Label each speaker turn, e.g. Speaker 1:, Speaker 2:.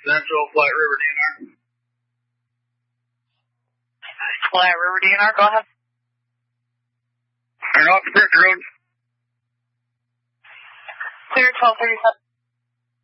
Speaker 1: Central, Flat River DNR.
Speaker 2: Flat River DNR, go ahead.
Speaker 1: Turn off the Brick Road.
Speaker 2: Clear 1237.